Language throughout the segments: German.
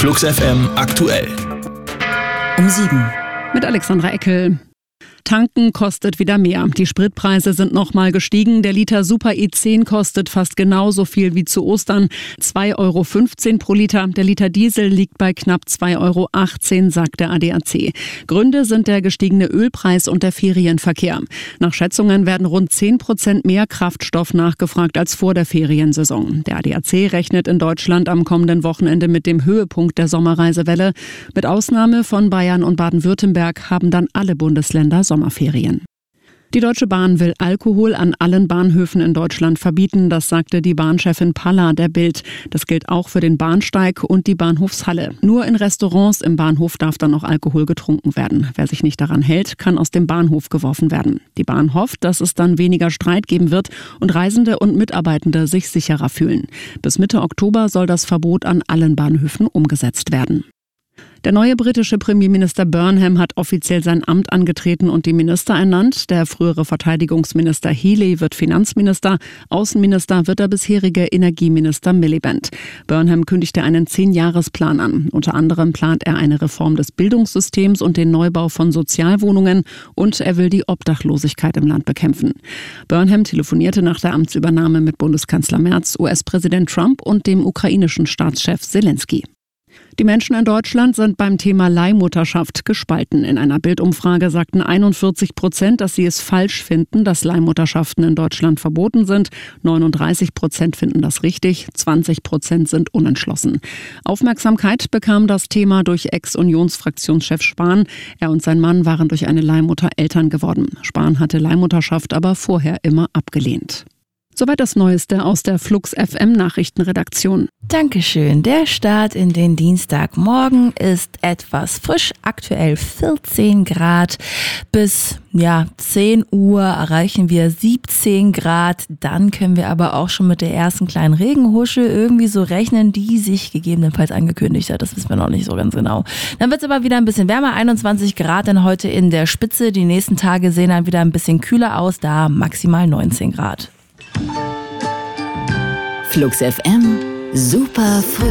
Flux FM aktuell. Um 7. Mit Alexandra Eckel. Tanken kostet wieder mehr. Die Spritpreise sind nochmal gestiegen. Der Liter Super E10 kostet fast genauso viel wie zu Ostern. 2,15 Euro pro Liter. Der Liter Diesel liegt bei knapp 2,18 Euro, sagt der ADAC. Gründe sind der gestiegene Ölpreis und der Ferienverkehr. Nach Schätzungen werden rund 10% mehr Kraftstoff nachgefragt als vor der Feriensaison. Der ADAC rechnet in Deutschland am kommenden Wochenende mit dem Höhepunkt der Sommerreisewelle. Mit Ausnahme von Bayern und Baden-Württemberg haben dann alle Bundesländer Sommerferien. Die Deutsche Bahn will Alkohol an allen Bahnhöfen in Deutschland verbieten, das sagte die Bahnchefin Palla der Bild. Das gilt auch für den Bahnsteig und die Bahnhofshalle. Nur in Restaurants im Bahnhof darf dann noch Alkohol getrunken werden. Wer sich nicht daran hält, kann aus dem Bahnhof geworfen werden. Die Bahn hofft, dass es dann weniger Streit geben wird und Reisende und Mitarbeitende sich sicherer fühlen. Bis Mitte Oktober soll das Verbot an allen Bahnhöfen umgesetzt werden. Der neue britische Premierminister Burnham hat offiziell sein Amt angetreten und die Minister ernannt. Der frühere Verteidigungsminister Healey wird Finanzminister. Außenminister wird der bisherige Energieminister Miliband. Burnham kündigte einen 10-Jahres-Plan an. Unter anderem plant er eine Reform des Bildungssystems und den Neubau von Sozialwohnungen. Und er will die Obdachlosigkeit im Land bekämpfen. Burnham telefonierte nach der Amtsübernahme mit Bundeskanzler Merz, US-Präsident Trump und dem ukrainischen Staatschef Zelensky. Die Menschen in Deutschland sind beim Thema Leihmutterschaft gespalten. In einer Bild-Umfrage sagten 41%, dass sie es falsch finden, dass Leihmutterschaften in Deutschland verboten sind. 39% finden das richtig, 20% sind unentschlossen. Aufmerksamkeit bekam das Thema durch Ex-Unionsfraktionschef Spahn. Er und sein Mann waren durch eine Leihmutter Eltern geworden. Spahn hatte Leihmutterschaft aber vorher immer abgelehnt. Soweit das Neueste aus der Flux FM Nachrichtenredaktion. Dankeschön. Der Start in den Dienstagmorgen ist etwas frisch. Aktuell 14 Grad. Bis 10 Uhr erreichen wir 17 Grad. Dann können wir aber auch schon mit der ersten kleinen Regenhusche irgendwie so rechnen, die sich gegebenenfalls angekündigt hat. Das wissen wir noch nicht so ganz genau. Dann wird es aber wieder ein bisschen wärmer. 21 Grad dann heute in der Spitze. Die nächsten Tage sehen dann wieder ein bisschen kühler aus. Da maximal 19 Grad. Flux FM, super früh.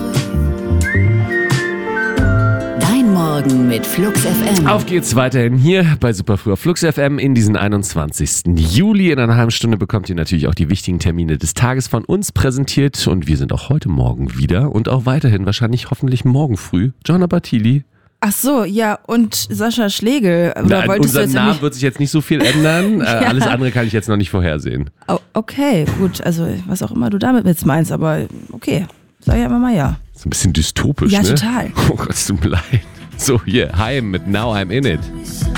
Dein Morgen mit Flux FM. Auf geht's weiterhin hier bei Superfrüh auf Flux FM in diesen 21. Juli. In einer halben Stunde bekommt ihr natürlich auch die wichtigen Termine des Tages von uns präsentiert. Und wir sind auch heute Morgen wieder und auch weiterhin wahrscheinlich hoffentlich morgen früh. Gianna Bartili. Ach so, ja, und Sascha Schlegel. Oder wolltest unser du jetzt Name wird sich jetzt nicht so viel ändern. Ja. Alles andere kann ich jetzt noch nicht vorhersehen. Oh, okay, gut. Also, was auch immer du damit jetzt meinst, aber okay. Sag ja immer mal ja. So ein bisschen dystopisch, ja, ne? Ja, total. Oh Gott, es tut mir leid. So, hier, Heim mit Now I'm In It.